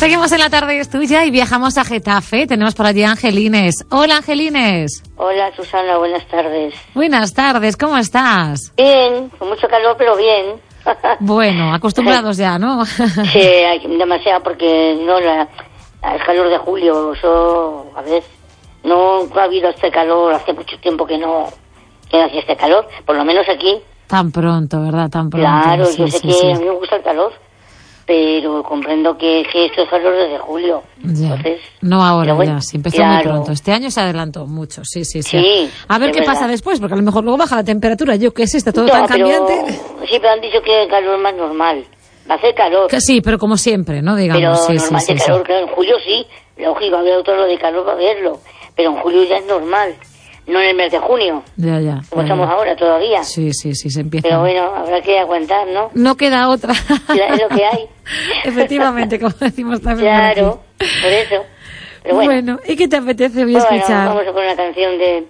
Seguimos en La Tarde es Tuya y viajamos a Getafe. Tenemos por allí a Angelines. Hola, Angelines. Hola, Susana, buenas tardes. Buenas tardes, ¿cómo estás? Bien, con mucho calor, pero bien. Bueno, acostumbrados ya, ¿no? Sí, demasiado, porque no el calor de julio, eso, a ver, no ha habido este calor, hace mucho tiempo que no hacía este calor, por lo menos aquí. Tan pronto, ¿verdad? Tan pronto. Claro, sí, yo sé que a mí me gusta el calor, pero comprendo que esto es calor desde julio. Ya. Entonces, No ahora, bueno, ya, sí, empezó muy pronto. Este año se adelantó mucho, sí. Sí, A ver qué verdad. pasa después, porque a lo mejor luego baja la temperatura. Yo qué sé, está todo No, tan pero, cambiante. sí, pero han dicho que el calor es más normal. Va a hacer calor. Que sí, pero como siempre, ¿no? Digamos, Pero sí, normal de calor, claro, en julio sí, lógico, había otro lo de calor para verlo, pero en julio ya es normal, no en el mes de junio, Ya. como estamos ahora todavía. Sí, se empieza. Pero bueno, habrá que aguantar, ¿no? No queda otra. Es lo que hay. Efectivamente, como decimos también. Claro, por eso. Pero bueno, ¿y qué te apetece hoy bueno, escuchar? vamos a poner una canción de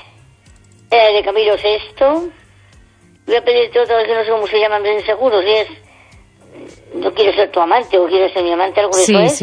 Camilo Sesto. Voy a pedirte otra vez que no sé cómo se llaman bien seguro, si es no quiero ser tu amante o quiero ser mi amante, algo de eso es. Sí.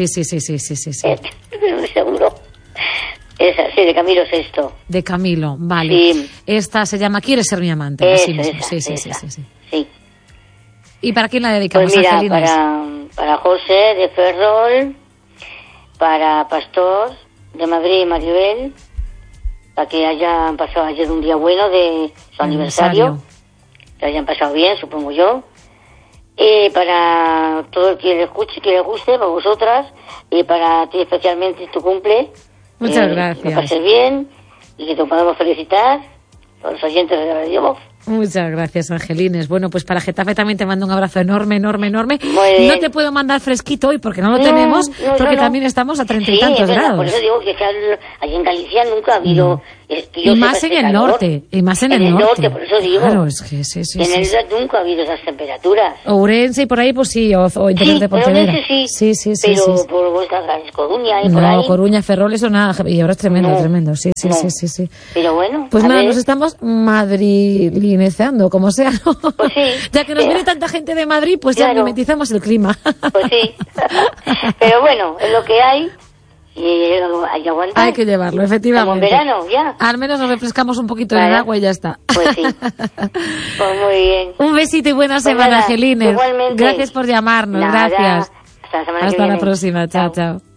No estoy seguro. Esa, sí, de Camilo Sesto. De Camilo, vale. Sí. Esta se llama ¿Quieres ser mi amante? Así mismo. Sí. ¿Y para quién la dedicamos, Pues mira, Angelines? para José de Ferrol, para Pastor de Madrid y Maribel, para que hayan pasado ayer un día bueno de su aniversario, que hayan pasado bien, supongo yo. Y para todo el que le escuche, que le guste, para vosotras, y para ti especialmente tu cumple. Muchas gracias. Que lo pases bien y que te podamos felicitar, todos los oyentes de Radio Voz. Muchas gracias, Angelines. Bueno, pues para Getafe también te mando un abrazo enorme. Muy bien. No te puedo mandar fresquito hoy porque no lo tenemos, porque también estamos a 30 y tantos grados. Por eso digo que allí en Galicia nunca ha habido... Y más en el norte. Y más en el norte. Por eso digo. Claro, es que sí. En el norte nunca ha habido esas temperaturas. Ourense y por ahí, pues sí, o interior de Pontevedra. Sí. Pero por vuestras grandes Coruña y por ahí. No, Coruña, Ferrol, eso nada. Y ahora es tremendo. Sí. Pero bueno. Pues nada, nos estamos madrilinizando, como sea, ¿no? Pues sí. Ya que nos viene tanta gente de Madrid, pues ya mimetizamos el clima. Pues sí. Pero bueno, es lo que hay. Y hay que aguantar. Hay que llevarlo, efectivamente. Como en verano, ya. Al menos nos refrescamos un poquito en el agua y ya está. Pues sí. Pues muy bien. Un besito y buena semana, Angelines. Igualmente. Gracias por llamarnos, gracias. Hasta la semana que Hasta viene. la próxima, chao.